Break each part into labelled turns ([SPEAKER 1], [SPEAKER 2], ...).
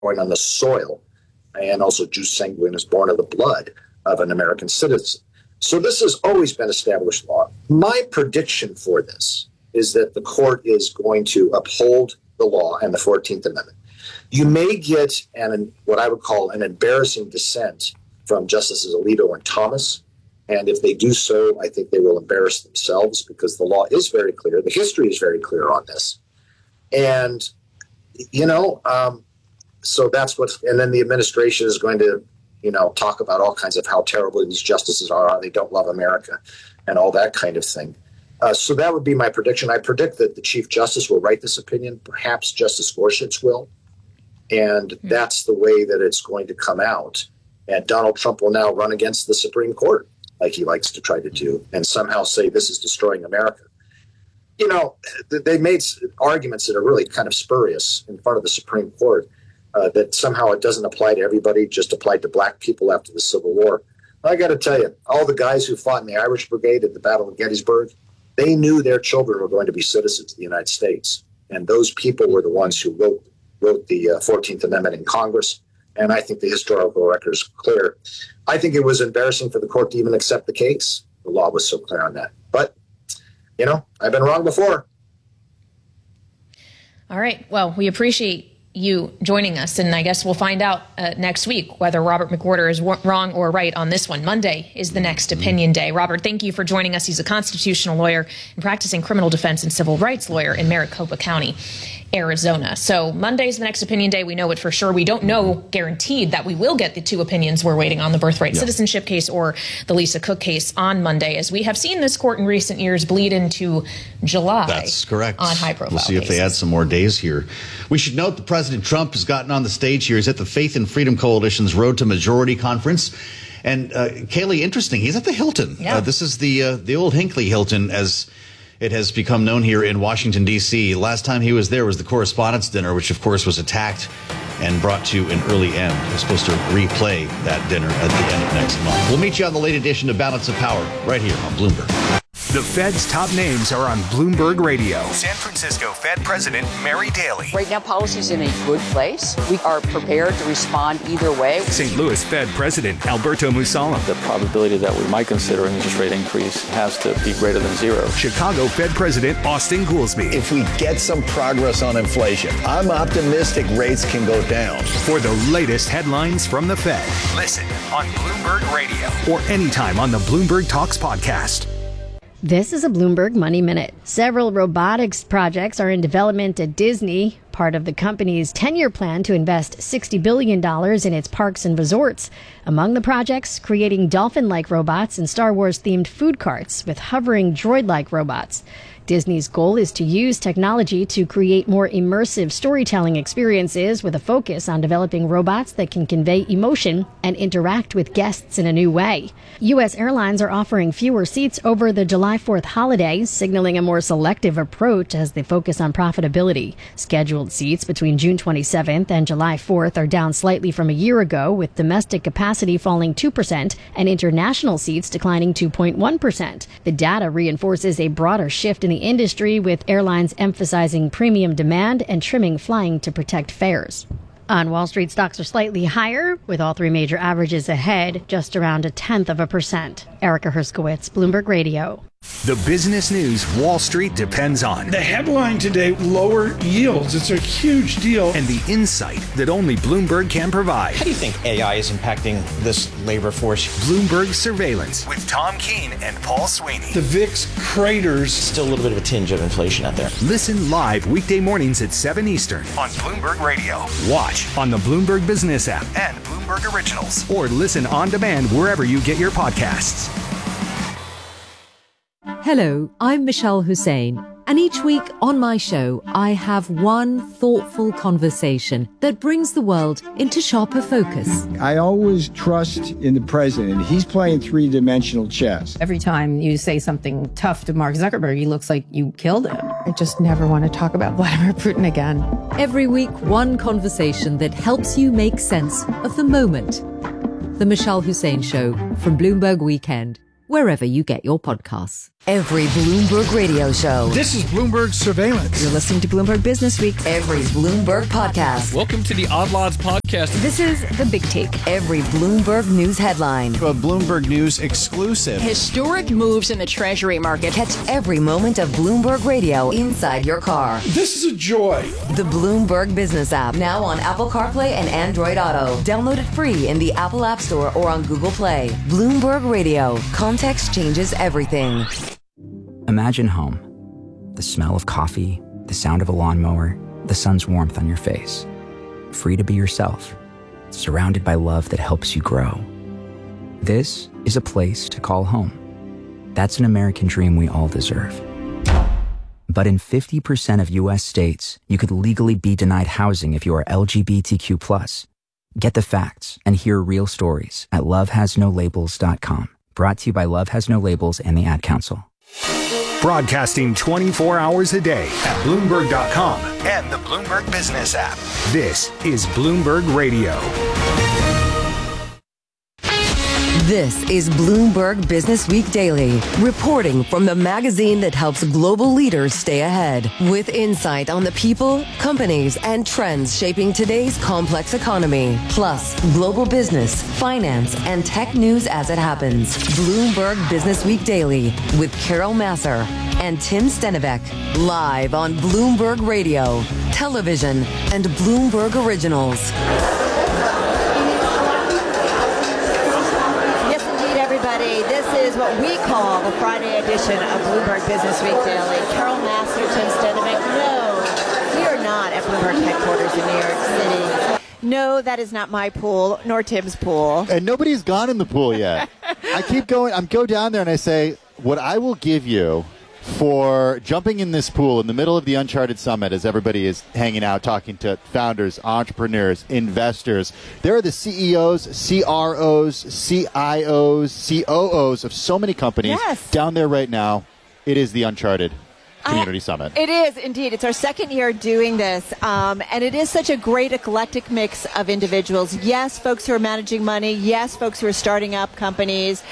[SPEAKER 1] born on the soil, and also jus sanguinis is born of the blood of an American citizen. So this has always been established law. My prediction for this is that the court is going to uphold the law and the 14th Amendment. You may get what I would call an embarrassing dissent from Justices Alito and Thomas. And if they do so, I think they will embarrass themselves because the law is very clear. The history is very clear on this. And, so that's and then the administration is going to, talk about all kinds of how terrible these justices are, how they don't love America and all that kind of thing. So that would be my prediction. I predict that the Chief Justice will write this opinion. Perhaps Justice Gorsuch will. And that's the way that it's going to come out. And Donald Trump will now run against the Supreme Court, like he likes to try to do, and somehow say this is destroying America. They made arguments that are really kind of spurious in front of the Supreme Court, that somehow it doesn't apply to everybody, just applied to black people after the Civil War. I got to tell you, all the guys who fought in the Irish Brigade at the Battle of Gettysburg, they knew their children were going to be citizens of the United States. And those people were the ones who wrote the 14th Amendment in Congress. And I think the historical record is clear. I think it was embarrassing for the court to even accept the case. The law was so clear on that. But, I've been wrong before.
[SPEAKER 2] All right. Well, we appreciate you joining us, and I guess we'll find out next week whether Robert McWhorter is wrong or right on this one. Monday is the next opinion day. Robert, thank you for joining us. He's a constitutional lawyer and practicing criminal defense and civil rights lawyer in Maricopa County, Arizona. So Monday's the next opinion day. We know it for sure. We don't know guaranteed that we will get the two opinions we're waiting on, the birthright citizenship case or the Lisa Cook case on Monday, as we have seen this court in recent years bleed into July.
[SPEAKER 3] That's correct.
[SPEAKER 2] On high-profile
[SPEAKER 3] We'll see if they add some more days here. We should note that President Trump has gotten on the stage here. He's at the Faith and Freedom Coalition's Road to Majority Conference. And Kaylee, interesting, he's at the Hilton.
[SPEAKER 2] Yeah.
[SPEAKER 3] This is the old Hinckley Hilton, as it has become known here in Washington, D.C. Last time he was there was the Correspondents' Dinner, which, of course, was attacked and brought to an early end. We're supposed to replay that dinner at the end of next month. We'll meet you on the late edition of Balance of Power right here on Bloomberg.
[SPEAKER 4] The Fed's top names are on Bloomberg Radio. San Francisco Fed President Mary Daly.
[SPEAKER 5] Right now, policy's in a good place. We are prepared to respond either way.
[SPEAKER 4] St. Louis Fed President Alberto Mussolem.
[SPEAKER 6] The probability that we might consider an interest rate increase has to be greater than zero.
[SPEAKER 4] Chicago Fed President Austin Goolsbee.
[SPEAKER 7] If we get some progress on inflation, I'm optimistic rates can go down.
[SPEAKER 4] For the latest headlines from the Fed, listen on Bloomberg Radio or anytime on the Bloomberg Talks podcast.
[SPEAKER 8] This is a Bloomberg Money Minute. Several robotics projects are in development at Disney, part of the company's 10-year plan to invest $60 billion in its parks and resorts. Among the projects, creating dolphin-like robots and Star Wars-themed food carts with hovering droid-like robots. Disney's goal is to use technology to create more immersive storytelling experiences with a focus on developing robots that can convey emotion and interact with guests in a new way. U.S. airlines are offering fewer seats over the July 4th holiday, signaling a more selective approach as they focus on profitability. Scheduled seats between June 27th and July 4th are down slightly from a year ago, with domestic capacity falling 2% and international seats declining 2.1%. The data reinforces a broader shift in the industry, with airlines emphasizing premium demand and trimming flying to protect fares. On Wall Street, stocks are slightly higher, with all three major averages ahead, just around 0.1%. Erica Herskowitz, Bloomberg Radio.
[SPEAKER 4] The business news Wall Street depends on.
[SPEAKER 9] The headline today, lower yields. It's a huge deal.
[SPEAKER 4] And the insight that only Bloomberg can provide.
[SPEAKER 10] How do you think AI is impacting this labor force?
[SPEAKER 4] Bloomberg Surveillance with Tom Keene and Paul Sweeney.
[SPEAKER 9] The VIX craters.
[SPEAKER 10] Still a little bit of a tinge of inflation out there.
[SPEAKER 4] Listen live weekday mornings at 7 Eastern on Bloomberg Radio. Watch on the Bloomberg Business app and Bloomberg Originals. Or listen on demand wherever you get your podcasts.
[SPEAKER 11] Hello, I'm Michelle Hussein, and each week on my show, I have one thoughtful conversation that brings the world into sharper focus.
[SPEAKER 12] I always trust in the president. He's playing three-dimensional chess.
[SPEAKER 13] Every time you say something tough to Mark Zuckerberg, he looks like you killed him. I just never want to talk about Vladimir Putin again.
[SPEAKER 11] Every week, one conversation that helps you make sense of the moment. The Michelle Hussein Show from Bloomberg Weekend, wherever you get your podcasts.
[SPEAKER 14] Every Bloomberg radio show.
[SPEAKER 9] This is Bloomberg Surveillance.
[SPEAKER 14] You're listening to Bloomberg Business Week. Every Bloomberg podcast.
[SPEAKER 15] Welcome to the Odd Lots podcast.
[SPEAKER 14] This is The Big Take. Every Bloomberg News headline.
[SPEAKER 16] A Bloomberg News exclusive.
[SPEAKER 5] Historic moves in the Treasury market.
[SPEAKER 14] Catch every moment of Bloomberg Radio inside your car.
[SPEAKER 9] This is a joy.
[SPEAKER 14] The Bloomberg Business app. Now on Apple CarPlay and Android Auto. Download it free in the Apple App Store or on Google Play. Bloomberg Radio. Context changes everything.
[SPEAKER 17] Imagine home. The smell of coffee, the sound of a lawnmower, the sun's warmth on your face. Free to be yourself, surrounded by love that helps you grow. This is a place to call home. That's an American dream we all deserve. But in 50% of U.S. states, you could legally be denied housing if you are LGBTQ+. Get the facts and hear real stories at lovehasnolabels.com. Brought to you by Love Has No Labels and the Ad Council.
[SPEAKER 4] Broadcasting 24 hours a day at Bloomberg.com and the Bloomberg Business app. This is Bloomberg Radio.
[SPEAKER 14] This is Bloomberg Business Week Daily, reporting from the magazine that helps global leaders stay ahead, with insight on the people, companies, and trends shaping today's complex economy, plus global business, finance, and tech news as it happens. Bloomberg Business Week Daily with Carol Massar and Tim Stenivek, live on Bloomberg Radio, television, and Bloomberg Originals.
[SPEAKER 18] This is what we call the Friday edition of Bloomberg Business Week Daily. Carol Massar, Tim Stenivek. No, we are not at Bloomberg headquarters in New York City. No, that is not my pool, nor Tim's pool.
[SPEAKER 19] And nobody's gone in the pool yet. I keep going. I go down there and I say, what I will give you for jumping in this pool in the middle of the Uncharted Summit as everybody is hanging out, talking to founders, entrepreneurs, investors. There are the CEOs, CROs, CIOs, COOs of so many companies down there right now. It is the Uncharted Community Summit.
[SPEAKER 18] It is, indeed. It's our second year doing this, and it is such a great eclectic mix of individuals. Yes, folks who are managing money. Yes, folks who are starting up companies,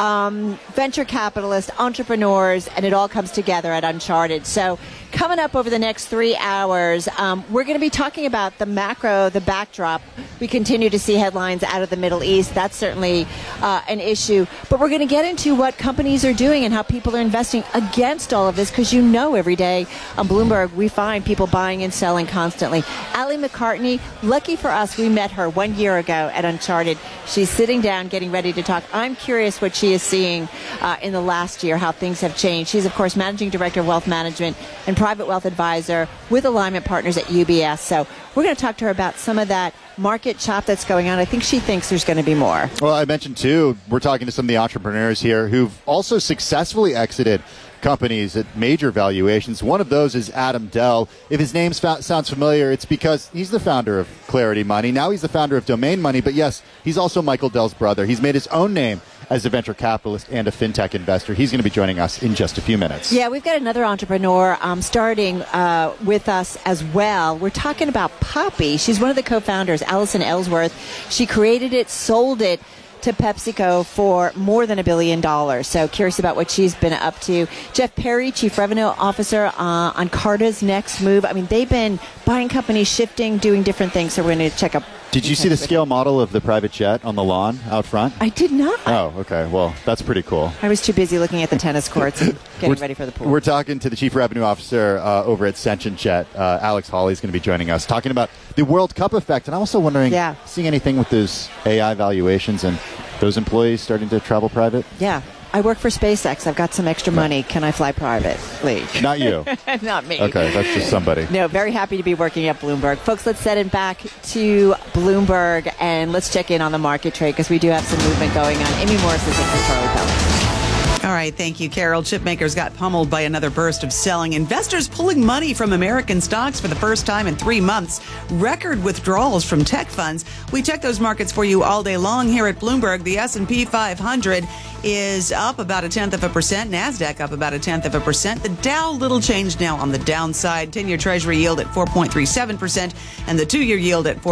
[SPEAKER 18] venture capitalists, entrepreneurs, and it all comes together at Uncharted. So coming up over the next 3 hours, we're going to be talking about the macro, the backdrop. We continue to see headlines out of the Middle East. That's certainly an issue. But we're going to get into what companies are doing and how people are investing against all of this, because you know every day on Bloomberg we find people buying and selling constantly. Ali McCartney, lucky for us, we met her 1 year ago at Uncharted. She's sitting down getting ready to talk. I'm curious what she is seeing in the last year, how things have changed. She's, of course, Managing Director of Wealth Management and Private Wealth Advisor with Alignment Partners at UBS. So we're going to talk to her about some of that market chop that's going on. I think she thinks there's going to be more.
[SPEAKER 19] Well, I mentioned, too, we're talking to some of the entrepreneurs here who've also successfully exited companies at major valuations. One of those is Adam Dell. If his name sounds familiar, it's because he's the founder of Clarity Money. Now he's the founder of Domain Money. But yes, he's also Michael Dell's brother. He's made his own name as a venture capitalist and a fintech investor. He's going to be joining us in just a few minutes.
[SPEAKER 18] Yeah, we've got another entrepreneur starting with us as well. We're talking about Poppy. She's one of the co-founders, Allison Ellsworth. She created it, sold it to PepsiCo for more than $1 billion. So curious about what she's been up to. Jeff Perry, Chief Revenue Officer on Carta's next move. I mean, they've been buying companies, shifting, doing different things. So we're going to check up.
[SPEAKER 19] Did you see the scale model of the private jet on the lawn out front?
[SPEAKER 18] I did not.
[SPEAKER 19] Oh, okay. Well, that's pretty cool.
[SPEAKER 18] I was too busy looking at the tennis courts and getting ready for the pool.
[SPEAKER 19] We're talking to the Chief Revenue Officer over at Sentient Jet. Alex Hawley is going to be joining us, talking about the World Cup effect. And I'm also wondering, seeing anything with those AI valuations and those employees starting to travel private?
[SPEAKER 18] Yeah. I work for SpaceX. I've got some extra money. Can I fly privately?
[SPEAKER 19] Not you.
[SPEAKER 18] Not me.
[SPEAKER 19] Okay, that's just somebody.
[SPEAKER 18] No, very happy to be working at Bloomberg. Folks, let's set it back to Bloomberg and let's check in on the market trade because we do have some movement going on. Amy Morris is in for Charlie Pellet.
[SPEAKER 20] All right, thank you, Carol. Chipmakers got pummeled by another burst of selling. Investors pulling money from American stocks for the first time in 3 months. Record withdrawals from tech funds. We check those markets for you all day long here at Bloomberg. The S&P 500 is up about 0.1%. NASDAQ up about 0.1%. The Dow, little change now on the downside. 10-year Treasury yield at 4.37% and the 2-year yield at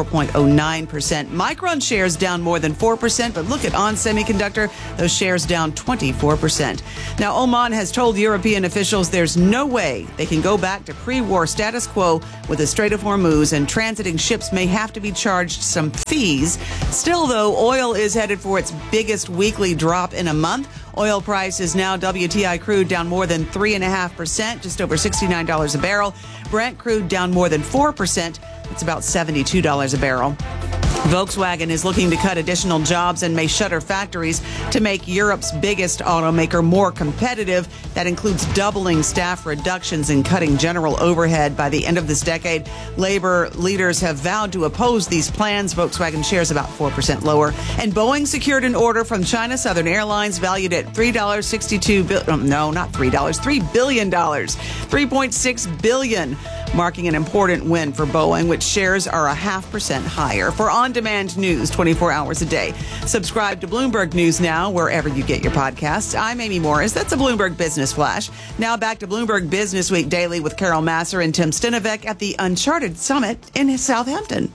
[SPEAKER 20] 4.09%. Micron shares down more than 4%, but look at ON Semiconductor. Those shares down 24%. 1%. Now, Oman has told European officials there's no way they can go back to pre-war status quo with the Strait of Hormuz, and transiting ships may have to be charged some fees. Still, though, oil is headed for its biggest weekly drop in a month. Oil price is now WTI crude down more than 3.5%, just over $69 a barrel. Brent crude down more than 4%. It's about $72 a barrel. Volkswagen is looking to cut additional jobs and may shutter factories to make Europe's biggest automaker more competitive. That includes doubling staff reductions and cutting general overhead by the end of this decade. Labor leaders have vowed to oppose these plans. Volkswagen shares about 4% lower. And Boeing secured an order from China Southern Airlines valued at $3.62 billion. No, not $3, $3 billion. $3.6 billion, marking an important win for Boeing, which shares are 0.5% higher. For on-demand news 24 hours a day, subscribe to Bloomberg News Now wherever you get your podcasts. I'm Amy Morris. That's a Bloomberg Business Flash. Now back to Bloomberg Business Week Daily with Carol Masser and Tim Stinovec at the Uncharted Summit in Southampton.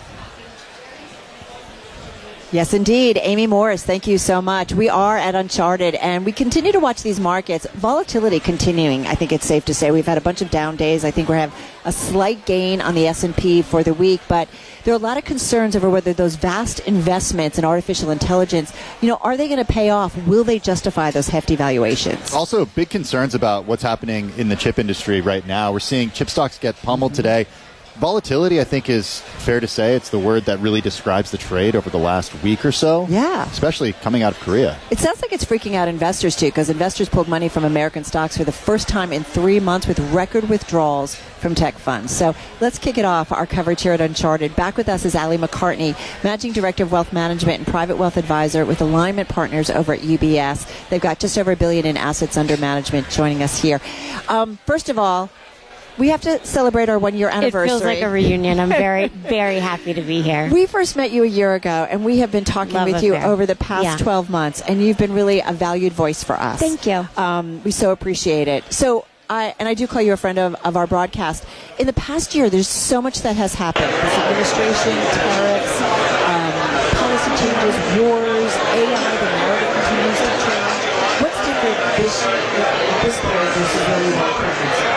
[SPEAKER 18] Yes, indeed. Amy Morris, thank you so much. We are at Uncharted, and we continue to watch these markets. Volatility continuing, I think it's safe to say. We've had a bunch of down days. I think we have a slight gain on the S&P for the week, but there are a lot of concerns over whether those vast investments in artificial intelligence, are they going to pay off? Will they justify those hefty valuations?
[SPEAKER 19] Also, big concerns about what's happening in the chip industry right now. We're seeing chip stocks get pummeled today. Volatility, I think, is fair to say. It's the word that really describes the trade over the last week or so.
[SPEAKER 18] Yeah.
[SPEAKER 19] Especially coming out of Korea.
[SPEAKER 18] It sounds like it's freaking out investors, too, because investors pulled money from American stocks for the first time in 3 months with record withdrawals from tech funds. So let's kick it off, our coverage here at Uncharted. Back with us is Ali McCartney, Managing Director of Wealth Management and Private Wealth Advisor with Alignment Partners over at UBS. They've got just over $1 billion in assets under management joining us here. First of all, we have to celebrate our 1-year anniversary.
[SPEAKER 21] It feels like a reunion. I'm very, very happy to be here.
[SPEAKER 18] We first met you a year ago, and we have been talking with you over the past 12 months, and you've been really a valued voice for us.
[SPEAKER 21] Thank you.
[SPEAKER 18] We so appreciate it. So, I do call you a friend of our broadcast. In the past year, there's so much that has happened. This administration, tariffs, policy changes, wars, AI, the narrative continues to change. What's different at this point versus where we were previously?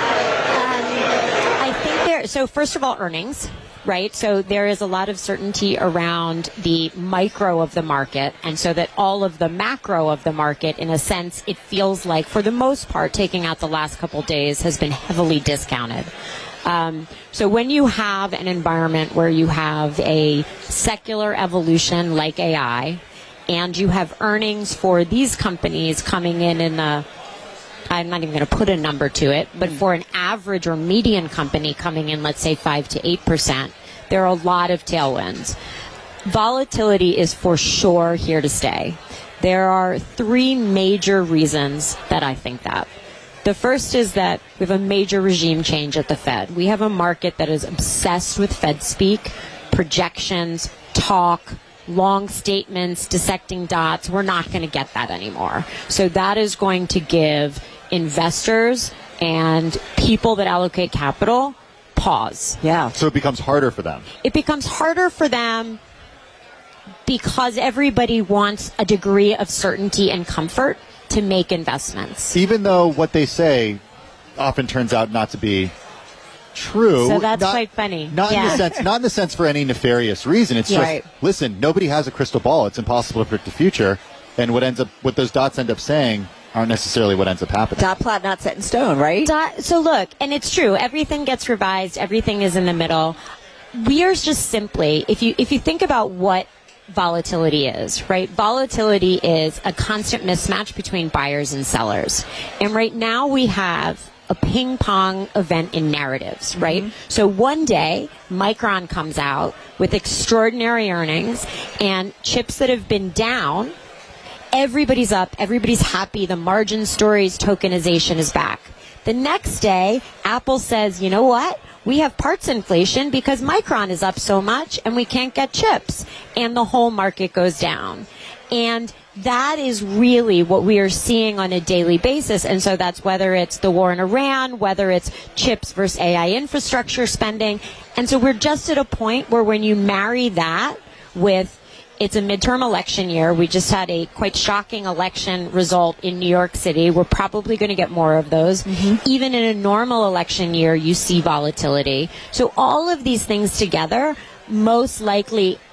[SPEAKER 21] So first of all, earnings, right? So there is a lot of certainty around the micro of the market, and so that all of the macro of the market, in a sense, it feels like, for the most part, taking out the last couple days, has been heavily discounted. So when you have an environment where you have a secular evolution like AI, and you have earnings for these companies coming in a, I'm not even going to put a number to it, but for an average or median company coming in, let's say 5 to 8%, there are a lot of tailwinds. Volatility is for sure here to stay. There are 3 major reasons that I think that. The first is that we have a major regime change at the Fed. We have a market that is obsessed with Fed speak, projections, talk, long statements, dissecting dots. We're not going to get that anymore. So that is going to give investors and people that allocate capital pause.
[SPEAKER 18] Yeah.
[SPEAKER 19] So it becomes harder for them.
[SPEAKER 21] It becomes harder for them because everybody wants a degree of certainty and comfort to make investments.
[SPEAKER 19] Even though what they say often turns out not to be true.
[SPEAKER 21] So that's quite funny.
[SPEAKER 19] Not in the sense for any nefarious reason. It's just, listen, nobody has a crystal ball. It's impossible to predict the future. And what those dots end up saying aren't necessarily what ends up happening.
[SPEAKER 18] Dot plot not set in stone, right?
[SPEAKER 21] So look, and it's true. Everything gets revised. Everything is in the middle. We are just simply, if you think about what volatility is, right? Volatility is a constant mismatch between buyers and sellers. And right now we have a ping pong event in narratives, right? Mm-hmm. So one day, Micron comes out with extraordinary earnings and chips that have been down. Everybody's up. Everybody's happy. The margin stories, tokenization is back. The next day, Apple says, you know what? We have parts inflation because Micron is up so much and we can't get chips. And the whole market goes down. And that is really what we are seeing on a daily basis. And so that's whether it's the war in Iran, whether it's chips versus AI infrastructure spending. And so we're just at a point where when you marry that with It's a midterm election year. We just had a quite shocking election result in New York City. We're probably going to get more of those. Even in a normal election year, you see volatility. So all of these things together most likely